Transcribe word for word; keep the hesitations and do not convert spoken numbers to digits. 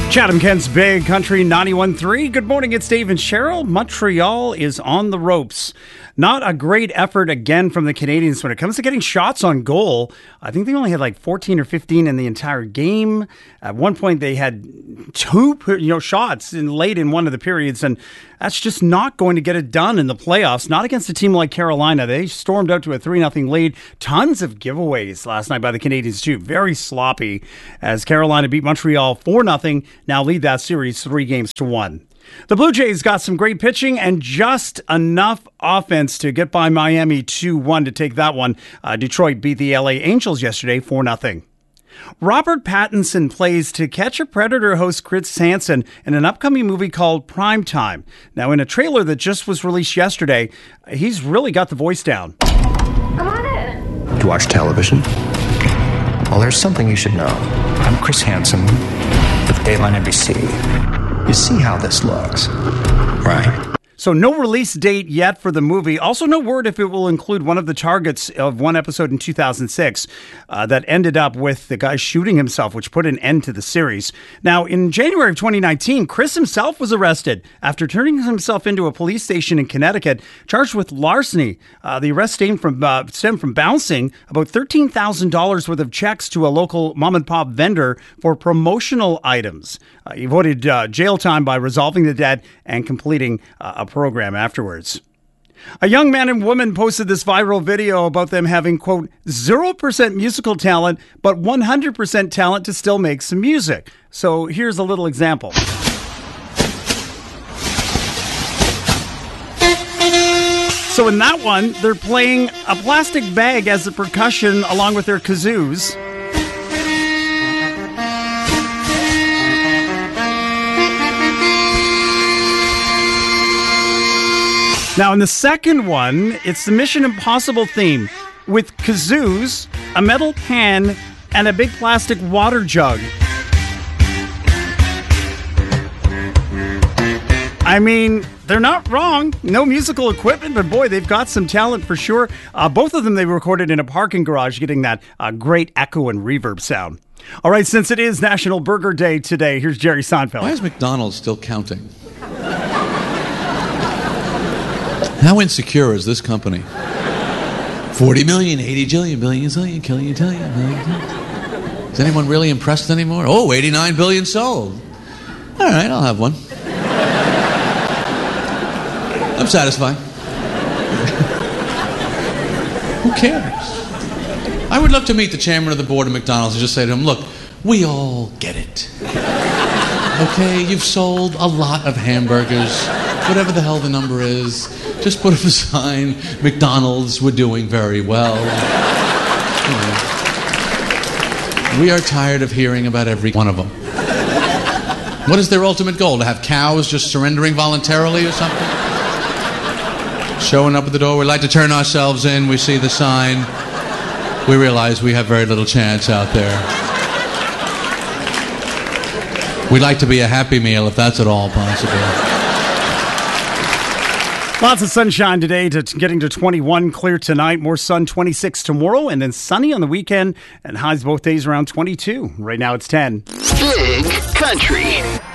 Chatham Kent's Big Country ninety-one point three. Good morning, it's Dave and Cheryl. Montreal is on the ropes. Not a great effort again from the Canadiens when it comes to getting shots on goal. I think they only had like fourteen or fifteen in the entire game. At one point, they had two you know, shots in late in one of the periods, and that's just not going to get it done in the playoffs. Not against a team like Carolina. They stormed out to a three nothing lead. Tons of giveaways last night by the Canadiens, too. Very sloppy as Carolina beat Montreal four nothing. Now lead that series three games to one. The Blue Jays got some great pitching and just enough offense to get by Miami two one to take that one. Uh, Detroit beat the L A Angels yesterday four nothing. Robert Pattinson plays To Catch a Predator host Chris Hansen in an upcoming movie called Prime Time. Now, in a trailer that just was released yesterday, he's really got the voice down. Come on in. To watch television? Well, there's something you should know. I'm Chris Hansen with Dateline N B C. You see how this looks, right? So no release date yet for the movie. Also no word if it will include one of the targets of one episode in two thousand six uh, that ended up with the guy shooting himself, which put an end to the series. Now, in January of twenty nineteen, Chris himself was arrested after turning himself into a police station in Connecticut, charged with larceny. Uh, the arrest stemmed from, uh, stemmed from bouncing about thirteen thousand dollars worth of checks to a local mom-and-pop vendor for promotional items. Uh, he avoided uh, jail time by resolving the debt and completing uh, a program afterwards. A young man and woman posted this viral video about them having, quote, zero percent musical talent, but one hundred percent talent to still make some music. So here's a little example. So in that one, they're playing a plastic bag as a percussion along with their kazoos. Now, in the second one, it's the Mission Impossible theme with kazoos, a metal pan, and a big plastic water jug. I mean, they're not wrong. No musical equipment, but boy, they've got some talent for sure. Uh, both of them they recorded in a parking garage, getting that uh, great echo and reverb sound. All right, since it is National Burger Day today, here's Jerry Seinfeld. Why is McDonald's still counting? How insecure is this company? forty million, eighty jillion, billion, zillion, killion, tillion, million, tillion. Is anyone really impressed anymore? Oh, eighty-nine billion sold. All right, I'll have one. I'm satisfied. Who cares? I would love to meet the chairman of the board of McDonald's and just say to him, look, we all get it. Okay, you've sold a lot of hamburgers, whatever the hell the number is. Just put up a sign, McDonald's, we're doing very well. Anyway, we are tired of hearing about every one of them. What is their ultimate goal? To have cows just surrendering voluntarily or something? Showing up at the door, we'd like to turn ourselves in, we see the sign, we realize we have very little chance out there. We'd like to be a Happy Meal if that's at all possible. Lots of sunshine today, to getting to twenty-one, clear tonight. More sun, twenty-six tomorrow, and then sunny on the weekend, and highs both days around twenty-two. Right now it's ten. Big Country.